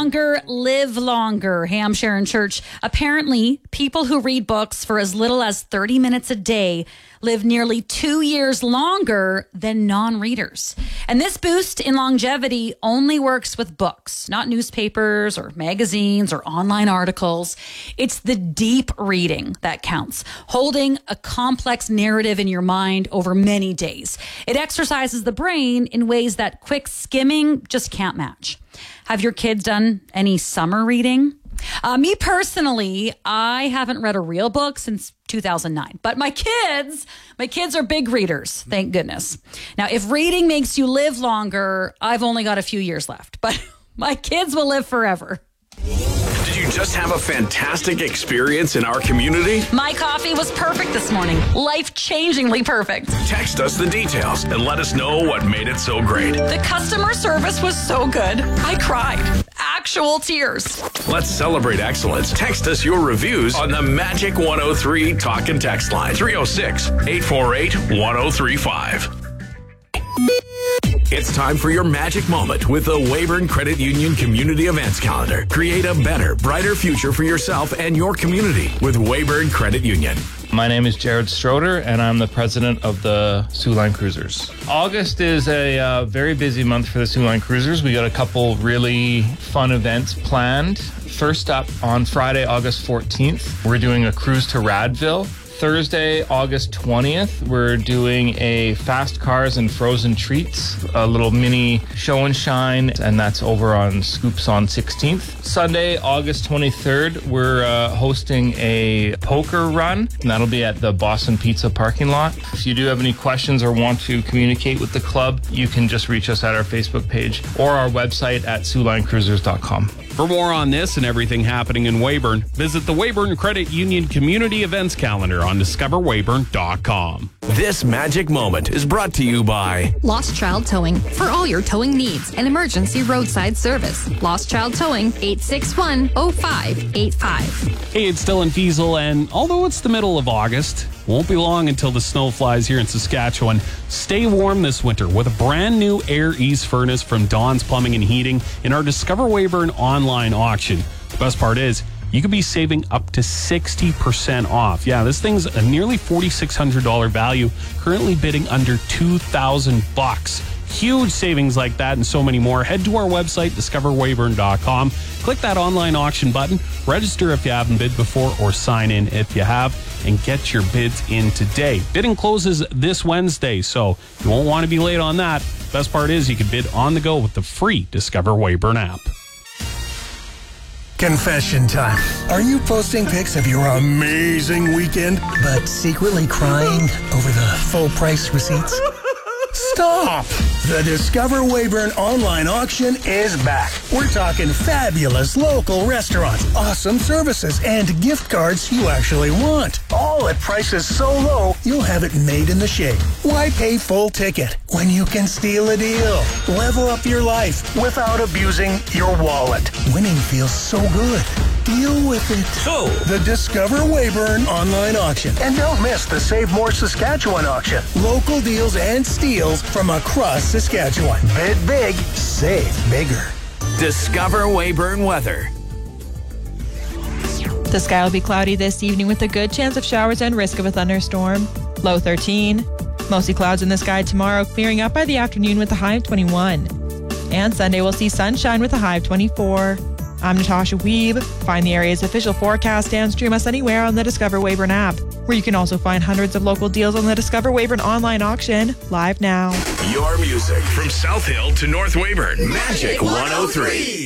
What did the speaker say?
longer, live longer. Hey, I'm Sharon Church. Apparently, people who read books for as little as 30 minutes a day live nearly 2 years longer than non-readers. And this boost in longevity only works with books, not newspapers or magazines or online articles. It's the deep reading that counts, holding a complex narrative in your mind over many days. It exercises the brain in ways that quick skimming just can't match. Have your kids done any summer reading? Me personally, I haven't read a real book since 2009, but my kids are big readers, thank goodness. Now, if reading makes you live longer, I've only got a few years left, but my kids will live forever. Did you just have a fantastic experience in our community? My coffee was perfect this morning. Life-changingly perfect. Text us the details and let us know what made it so great. The customer service was so good. I cried. Actual tears. Let's celebrate excellence. Text us your reviews on the Magic 103 Talk and Text line. 306-848-1035. It's time for your magic moment with the Weyburn Credit Union Community Events Calendar. Create a better, brighter future for yourself and your community with Weyburn Credit Union. My name is Jared Stroder, and I'm the president of the Soo Line Cruisers. August is a very busy month for the Soo Line Cruisers. We got a couple really fun events planned. First up, on Friday, August 14th, we're doing a cruise to Radville. Thursday, August 20th, we're doing a Fast Cars and Frozen Treats, a little mini show and shine, and that's over on Scoops on 16th. Sunday, August 23rd, we're hosting a poker run, and that'll be at the Boston Pizza parking lot. If you do have any questions or want to communicate with the club, you can just reach us at our Facebook page or our website at SooLineCruisers.com. For more on this and everything happening in Weyburn, visit the Weyburn Credit Union Community Events Calendar on DiscoverWeyburn.com. This magic moment is brought to you by Lost Child Towing. For all your towing needs and emergency roadside service. Lost Child Towing, 861-0585. Hey, it's Dylan Fiesel, and although it's the middle of August, won't be long until the snow flies here in Saskatchewan. Stay warm this winter with a brand new Air East furnace from Dawn's Plumbing and Heating in our Discover Weyburn online auction. The best part is, you could be saving up to 60% off. Yeah, this thing's a nearly $4,600 value, currently bidding under $2,000. Huge savings like that and so many more. Head to our website, discoverweyburn.com. Click that online auction button, register if you haven't bid before, or sign in if you have, and get your bids in today. Bidding closes this Wednesday, so you won't want to be late on that. Best part is you can bid on the go with the free Discover Weyburn app. Confession time. Are you posting pics of your amazing weekend, but secretly crying over the full price receipts? Stop! The Discover Weyburn online auction is back. We're talking fabulous local restaurants, awesome services, and gift cards you actually want. All at prices so low, you'll have it made in the shade. Why pay full ticket when you can steal a deal? Level up your life without abusing your wallet. Winning feels so good. Deal with it. So, the Discover Weyburn online auction. And don't miss the Save More Saskatchewan auction. Local deals and steals from across Saskatchewan. Bid big, save bigger. Discover Weyburn weather. The sky will be cloudy this evening with a good chance of showers and risk of a thunderstorm. Low 13. Mostly clouds in the sky tomorrow, clearing up by the afternoon with a high of 21. And Sunday we'll see sunshine with a high of 24. I'm Natasha Weeb. Find the area's official forecast and stream us anywhere on the Discover Weyburn app, where you can also find hundreds of local deals on the Discover Weyburn online auction, live now. Your music from South Hill to North Weyburn. Magic 103.